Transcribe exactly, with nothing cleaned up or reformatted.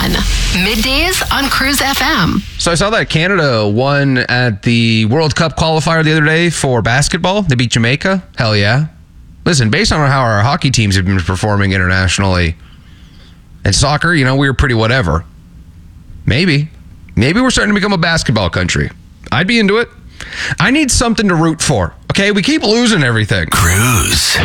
one. Middays on Cruise F M. So I saw that Canada won at the World Cup qualifier the other day for basketball. They beat Jamaica. Hell yeah. Listen, based on how our hockey teams have been performing internationally and soccer, you know, we were pretty whatever. Maybe. Maybe we're starting to become a basketball country. I'd be into it. I need something to root for. Okay, we keep losing everything. Cruise.